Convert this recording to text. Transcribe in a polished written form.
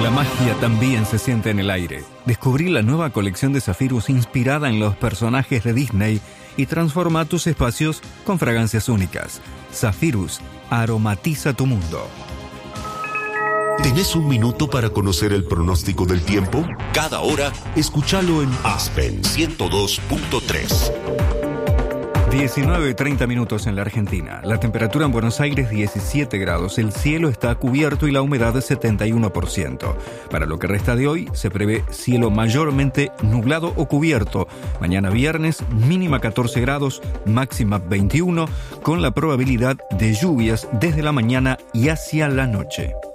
La magia también se siente en el aire. Descubrí la nueva colección de Zephyrus inspirada en los personajes de Disney y transforma tus espacios con fragancias únicas. Zephyrus aromatiza tu mundo. ¿Tenés un minuto para conocer el pronóstico del tiempo? Cada hora, escúchalo en Aspen 102.3. 19:30 minutos en la Argentina. La temperatura en Buenos Aires 17 grados. El cielo está cubierto y la humedad es 71%. Para lo que resta de hoy se prevé cielo mayormente nublado o cubierto. Mañana viernes mínima 14 grados, máxima 21, con la probabilidad de lluvias desde la mañana y hacia la noche.